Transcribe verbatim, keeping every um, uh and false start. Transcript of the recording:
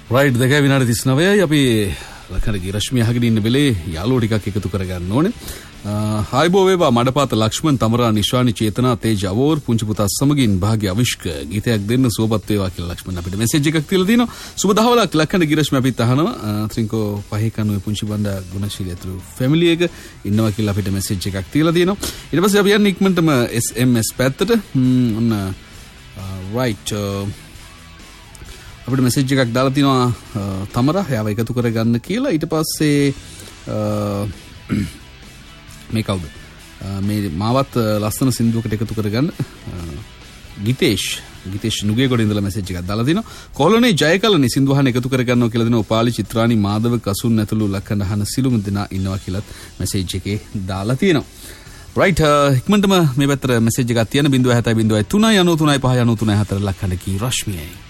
Right දෙකයි විනාඩි තිස් නවයයි අපි ලක්ෂණගේ රශ්මිය අහගෙන ඉන්න වෙලේ යාළුවෝ ටිකක් එකතු කරගන්න ඕනේ. හායිබෝ වේවා මඩපාත ලක්ෂ්මන් තමරා නිශානි චේතනා තේජ අවෝර් පුංචි පුතා සමගින් භාග්‍ය අවිෂ්ක ගීතයක් දෙන්න සුවපත් වේවා කියලා ලක්ෂ්මන් අපිට මෙසේජ් එකක් තියලා දිනවා. සුබ දහවලක් ලක්ෂණගේ රශ්මිය අපිත් අහනවා. ත්‍රින්කෝ පහේ කනුවේ පුංචි බණ්ඩා ගුණශීලී අතුරු ෆැමිලි එක ඉන්නවා කියලා අපිට මෙසේජ් එකක් තියලා දිනවා. ඊට පස්සේ අපි යන්නේ ඉක්මනටම එස් එම් එස් පැත්තට. ඔන්න රයිට් අපිට මෙසේජ් එකක් දාලා තිනවා තමරා එයාව එකතු කරගන්න කියලා. ඊට පස්සේ මේ කවුද මේ මාවත් ලස්සන සින්දුවකට එකතු කරගන්න ගිතේෂ් ගිතේෂ් නුගේගොඩ ඉඳලා මෙසේජ් එකක් දාලා තිනවා. කොළොනේ ජයකලනි සින්දුවහන එකතු කරගන්නවා කියලා දෙනවා. උපාලි චිත්‍රානි මාධව කසුන් ඇතුළු ලක්කන අහන සිළුම දෙනා ඉන්නවා කියලාත් මෙසේජ් එකේ දාලා තියෙනවා. රයිට් ඉක්මනටම මේ පැත්තට මෙසේජ් එකක් තියන ज़ीरो सात ज़ीरो तीन ज़ीरो तीन ज़ीरो पाँच ज़ीरो तीन ज़ीरो चार ලක්කන කී රශ්මියයි.